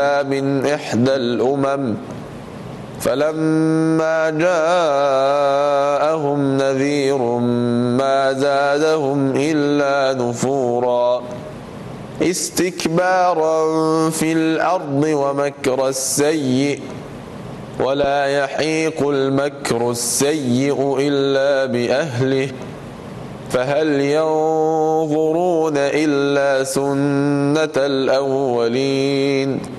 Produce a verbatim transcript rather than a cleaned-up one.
من إحدى الأمم فلما جاءهم نذير ما زادهم إلا نفورا استكبارا في الأرض ومكر السيء ولا يحيق المكر السيء إلا بأهله فهل ينظرون إلا سنة الأولين